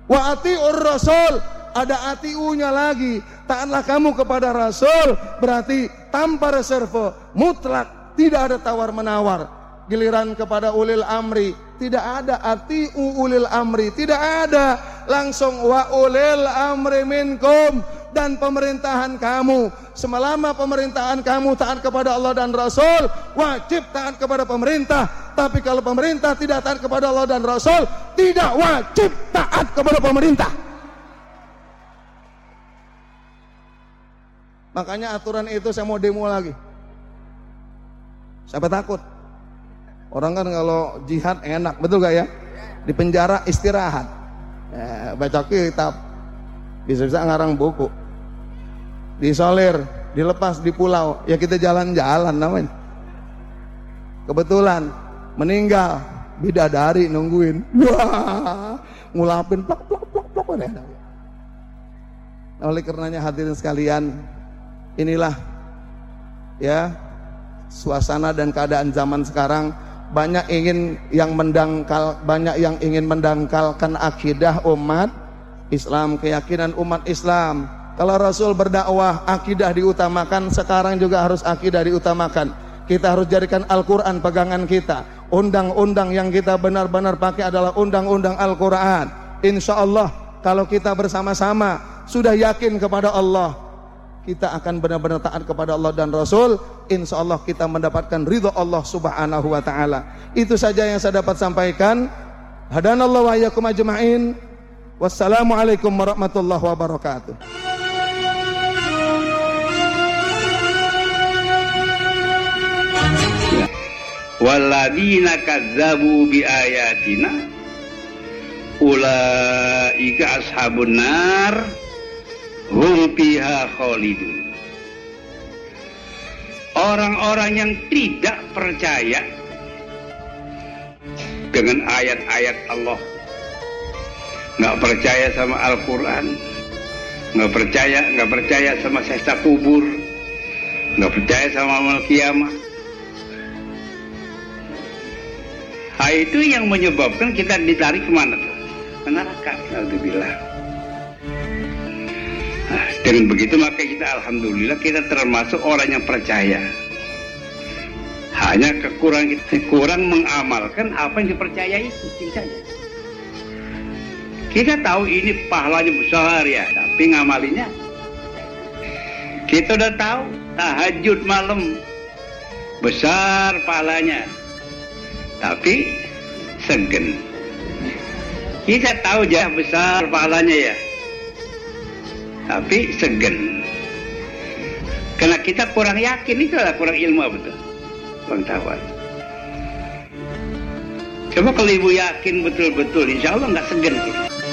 Wa atiur rasul, ada atiunya lagi. Taatlah kamu kepada Rasul, berarti tanpa reserve, mutlak, tidak ada tawar menawar. Giliran kepada ulil amri, tidak ada atiu ulil amri, tidak ada. Langsung wa ulil amri minkum, dan pemerintahan kamu. Selama pemerintahan kamu taat kepada Allah dan Rasul, wajib taat kepada pemerintah. Tapi kalau pemerintah tidak taat kepada Allah dan Rasul, tidak wajib taat kepada pemerintah. Makanya aturan itu saya mau demo lagi. Siapa takut? Orang kan kalau jihad enak, betul gak ya? Di penjara istirahat, baca kitab, bisa-bisa ngarang buku, diisolir, dilepas di pulau, ya kita jalan-jalan namanya. Kebetulan meninggal, bidadari nungguin, wah, ngulapin plak. Oleh karenanya hadirin sekalian, inilah ya suasana dan keadaan zaman sekarang. Banyak yang ingin mendangkalkan akidah umat Islam, keyakinan umat Islam. Kalau Rasul berdakwah akidah diutamakan, sekarang juga harus akidah diutamakan. Kita harus jadikan Al-Quran pegangan kita. Undang-undang yang kita benar-benar pakai adalah undang-undang Al-Quran. Insya Allah kalau kita bersama-sama sudah yakin kepada Allah, kita akan benar-benar taat kepada Allah dan Rasul. Insya Allah kita mendapatkan ridha Allah subhanahu wa ta'ala. Itu saja yang saya dapat sampaikan. Hadanallahu wa iyyakum ajma'in. Wassalamualaikum warahmatullahi wabarakatuh. Walladzina kadzabu biayatina ulaika ashabun nar hum fiha khalidun. Orang-orang yang tidak percaya dengan ayat-ayat Allah, nggak percaya sama Al-Quran, nggak percaya sama siksa kubur, nggak percaya sama amal kiamat. Itu yang menyebabkan kita ditarik kemana tuh? Ke neraka. Alhamdulillah. Dengan begitu maka kita alhamdulillah kita termasuk orang yang percaya. Hanya kekurangan kita kurang mengamalkan apa yang dipercayai itu saja. Kita tahu ini pahalanya besar ya, tapi ngamalinya kita udah tahu tahajud malam besar pahalanya, tapi segen. Kita tahu ya besar pahalanya ya, tapi segen. Karena kita kurang yakin, itu adalah kurang ilmu, betul, kurang tahu. Coba kalau ibu yakin betul-betul, insya Allah nggak segen kita.